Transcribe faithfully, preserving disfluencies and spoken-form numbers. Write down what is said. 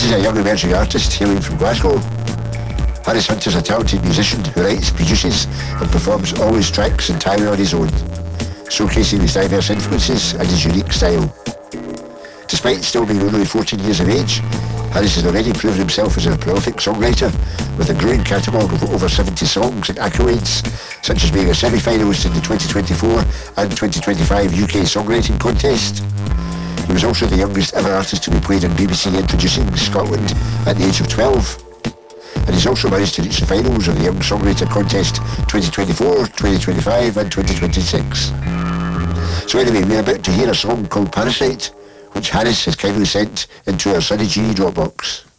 is a young emerging artist hailing from Glasgow. Harris Hunt is a talented musician who writes, produces and performs all his tracks entirely on his own, showcasing his diverse influences and his unique style. Despite still being only fourteen years of age, Harris has already proven himself as a prolific songwriter with a growing catalogue of over seventy songs and accolades, such as being a semi-finalist in the twenty twenty-four and twenty twenty-five U K Songwriting Contest. He was also the youngest ever artist to be played on B B C Introducing Scotland at the age of twelve. And he's also managed to reach the finals of the Young Songwriter Contest twenty twenty-four, twenty twenty-five and twenty twenty-six. So anyway, we're about to hear a song called Parasite, which Harris has kindly sent into our Sunny G Dropbox.